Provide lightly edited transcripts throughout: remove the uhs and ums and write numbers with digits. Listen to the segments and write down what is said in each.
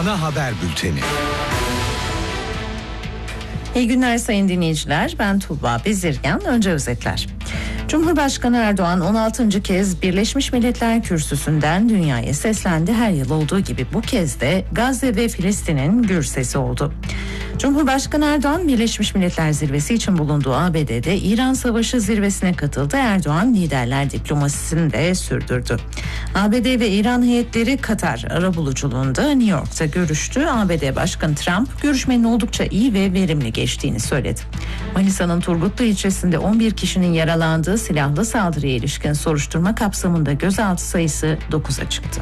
Ana haber bülteni. İyi günler sayın dinleyiciler. Ben Tuğba Bezirgen. Önce özetler. Cumhurbaşkanı Erdoğan 16. kez Birleşmiş Milletler Kürsüsü'nden dünyaya seslendi. Her yıl olduğu gibi bu kez de Gazze ve Filistin'in gür sesi oldu. Cumhurbaşkanı Erdoğan Birleşmiş Milletler Zirvesi için bulunduğu ABD'de İran Savaşı zirvesine katıldı. Erdoğan liderler diplomasisini de sürdürdü. ABD ve İran heyetleri Katar arabuluculuğunda New York'ta görüştü. ABD Başkanı Trump görüşmenin oldukça iyi ve verimli geçtiğini söyledi. Manisa'nın Turgutlu ilçesinde 11 kişinin yaralandığı silahlı saldırıya ilişkin soruşturma kapsamında gözaltı sayısı 9'a çıktı.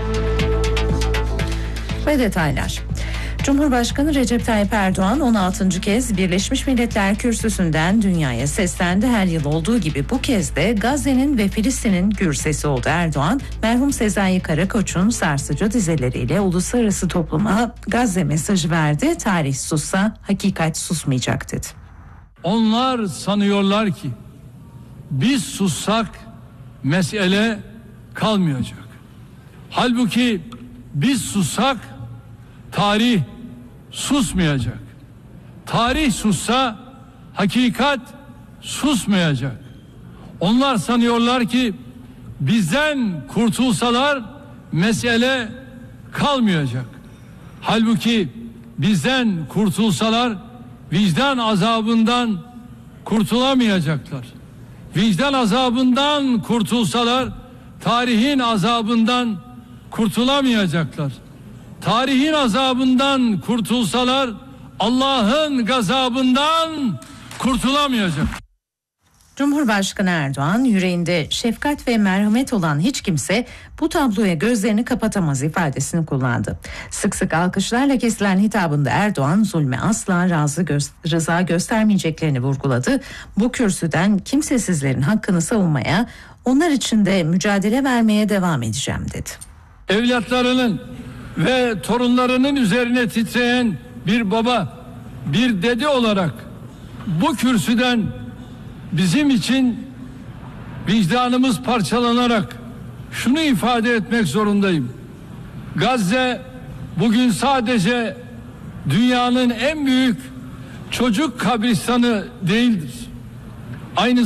Ve detaylar. Cumhurbaşkanı Recep Tayyip Erdoğan 16. kez Birleşmiş Milletler Kürsüsü'nden dünyaya seslendi. Her yıl olduğu gibi bu kez de Gazze'nin ve Filistin'in gür sesi oldu. Erdoğan, merhum Sezai Karakoç'un sarsıcı dizeleriyle uluslararası topluma Gazze mesajı verdi. Tarih sussa, hakikat susmayacak dedi. Onlar sanıyorlar ki biz sussak mesele kalmayacak. Halbuki biz sussak tarih susmayacak. Tarih sussa hakikat susmayacak. Onlar sanıyorlar ki bizden kurtulsalar mesele kalmayacak. Halbuki bizden kurtulsalar vicdan azabından kurtulamayacaklar. Vicdan azabından kurtulsalar tarihin azabından kurtulamayacaklar. Tarihin azabından kurtulsalar Allah'ın gazabından kurtulamayacak. Cumhurbaşkanı Erdoğan, yüreğinde şefkat ve merhamet olan hiç kimse bu tabloya gözlerini kapatamaz ifadesini kullandı. Sık sık alkışlarla kesilen hitabında Erdoğan zulme asla rıza göstermeyeceklerini vurguladı. Bu kürsüden kimsesizlerin hakkını savunmaya, onlar için de mücadele vermeye devam edeceğim dedi. Evlatlarının ve torunlarının üzerine titreyen bir baba, bir dede olarak bu kürsüden bizim için vicdanımız parçalanarak şunu ifade etmek zorundayım. Gazze bugün sadece dünyanın en büyük çocuk kabristanı değildir. Aynı